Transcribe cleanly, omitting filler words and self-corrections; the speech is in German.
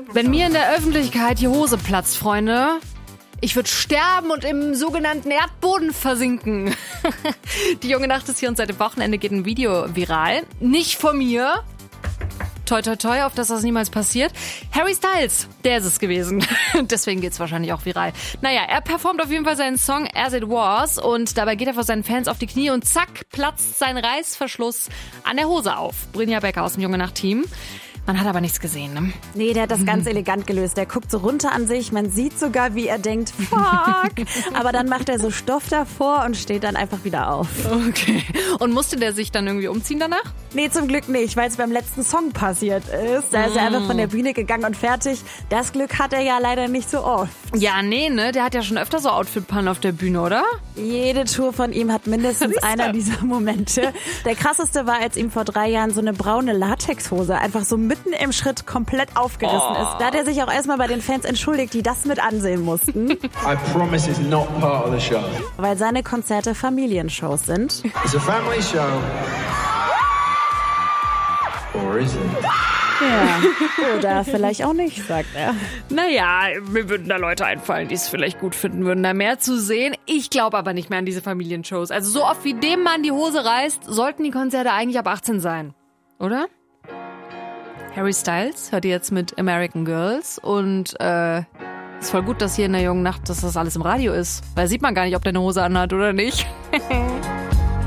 Wenn mir in der Öffentlichkeit die Hose platzt, Freunde, ich würde sterben und im sogenannten Erdboden versinken. Die junge Nacht ist hier und seit dem Wochenende geht ein Video viral. Nicht von mir. Toi, toi, toi, auf dass das niemals passiert. Harry Styles, der ist es gewesen. Deswegen geht's wahrscheinlich auch viral. Naja, er performt auf jeden Fall seinen Song As It Was und dabei geht er vor seinen Fans auf die Knie und zack, platzt sein Reißverschluss an der Hose auf. Brynja Becker aus dem Junge Nacht-Team. Man hat aber nichts gesehen, ne? Nee, der hat das ganz elegant gelöst. Der guckt so runter an sich, man sieht sogar, wie er denkt, fuck. Aber dann macht er so Stoff davor und steht dann einfach wieder auf. Okay. Und musste der sich dann irgendwie umziehen danach? Nee, zum Glück nicht, weil es beim letzten Song passiert ist. Da ist er einfach von der Bühne gegangen und fertig. Das Glück hat er ja leider nicht so oft. Ja, nee, ne? Der hat ja schon öfter so Outfit-Pannen auf der Bühne, oder? Jede Tour von ihm hat mindestens einer dieser Momente. Der krasseste war, als ihm vor 3 Jahren so eine braune Latexhose einfach so mitten im Schritt komplett aufgerissen ist. Da hat er sich auch erstmal bei den Fans entschuldigt, die das mit ansehen mussten. I promise it's not part of the show. Weil seine Konzerte Familienshows sind. It's a family show. Or is it? Ja, oder vielleicht auch nicht, sagt er. Naja, mir würden da Leute einfallen, die es vielleicht gut finden würden, da mehr zu sehen. Ich glaube aber nicht mehr an diese Familienshows. Also so oft wie dem Mann die Hose reißt, sollten die Konzerte eigentlich ab 18 sein. Oder? Harry Styles hört ihr jetzt mit American Girls und ist voll gut, dass hier in der jungen Nacht, dass das alles im Radio ist. Weil sieht man gar nicht, ob der eine Hose anhat oder nicht.